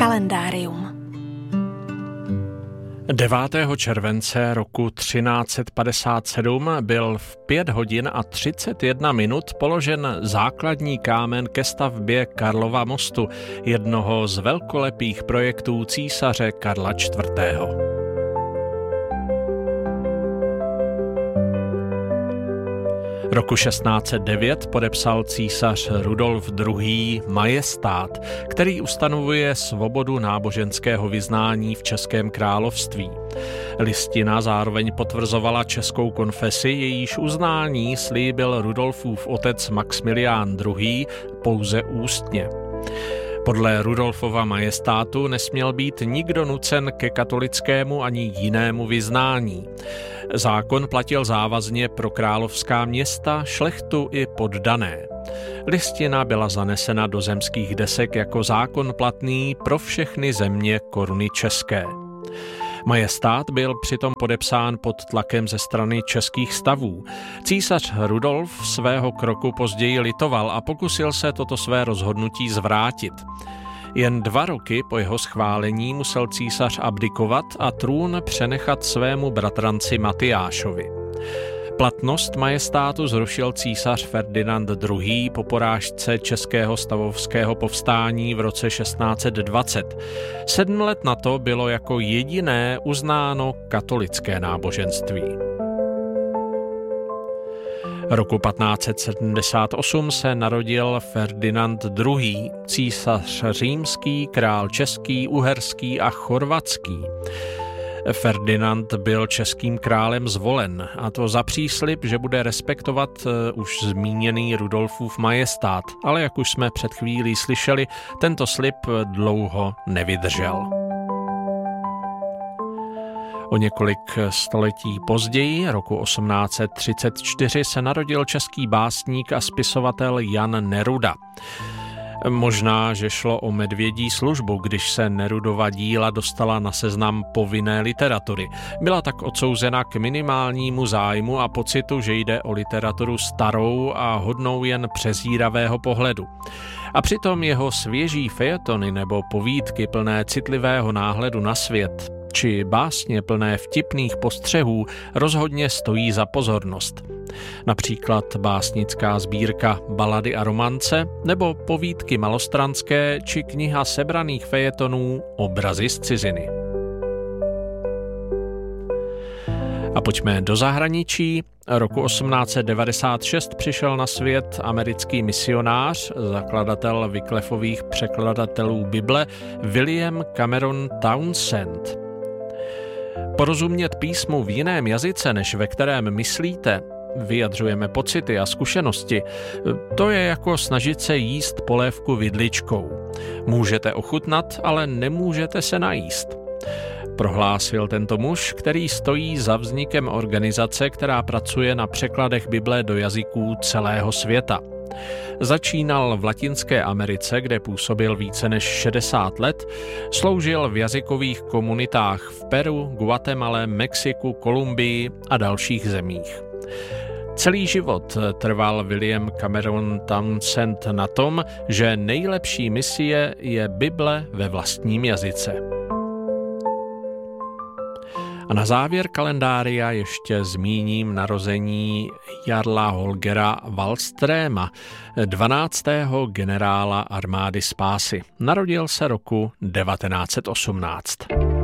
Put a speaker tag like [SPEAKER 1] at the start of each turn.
[SPEAKER 1] Kalendárium.
[SPEAKER 2] 9. července roku 1357 byl v 5 hodin a 31 minut položen základní kámen ke stavbě Karlova mostu, jednoho z velkolepých projektů císaře Karla IV. Roku 1609 podepsal císař Rudolf II. Majestát, který ustanovuje svobodu náboženského vyznání v Českém království. Listina zároveň potvrzovala českou konfesi, jejíž uznání slíbil Rudolfův otec Maxmilián II. Pouze ústně. Podle Rudolfova majestátu nesměl být nikdo nucen ke katolickému ani jinému vyznání. Zákon platil závazně pro královská města, šlechtu i poddané. Listina byla zanesena do zemských desek jako zákon platný pro všechny země koruny české. Majestát byl přitom podepsán pod tlakem ze strany českých stavů. Císař Rudolf svého kroku později litoval a pokusil se toto své rozhodnutí zvrátit. Jen 2 roky po jeho schválení musel císař abdikovat a trůn přenechat svému bratranci Matyášovi. Platnost majestátu zrušil císař Ferdinand II. Po porážce českého stavovského povstání v roce 1620. 7 let na to bylo jako jediné uznáno katolické náboženství. Roku 1578 se narodil Ferdinand II., císař římský, král český, uherský a chorvatský. Ferdinand byl českým králem zvolen, a to za příslib, že bude respektovat už zmíněný Rudolfův majestát, ale jak už jsme před chvílí slyšeli, tento slib dlouho nevydržel. O několik století později, roku 1834, se narodil český básník a spisovatel Jan Neruda. Možná, že šlo o medvědí službu, když se Nerudova díla dostala na seznam povinné literatury. Byla tak odsouzena k minimálnímu zájmu a pocitu, že jde o literaturu starou a hodnou jen přezíravého pohledu. A přitom jeho svěží fejetony nebo povídky plné citlivého náhledu na svět či básně plné vtipných postřehů rozhodně stojí za pozornost. Například básnická sbírka Balady a romance nebo povídky malostranské či kniha sebraných fejetonů Obrazy z ciziny. A pojďme do zahraničí. Roku 1896 přišel na svět americký misionář, zakladatel Wyclifových překladatelů Bible William Cameron Townsend. Porozumět písmu v jiném jazyce, než ve kterém myslíte, vyjadřujeme pocity a zkušenosti, to je jako snažit se jíst polévku vidličkou. Můžete ochutnat, ale nemůžete se najíst. Prohlásil tento muž, který stojí za vznikem organizace, která pracuje na překladech Bible do jazyků celého světa. Začínal v Latinské Americe, kde působil více než 60 let, sloužil v jazykových komunitách v Peru, Guatemale, Mexiku, Kolumbii a dalších zemích. Celý život trval William Cameron Townsend na tom, že nejlepší misie je Bible ve vlastním jazyce. A na závěr kalendária ještě zmíním narození Jarla Holgera Wallstréma, 12. generála armády spásy. Narodil se roku 1918.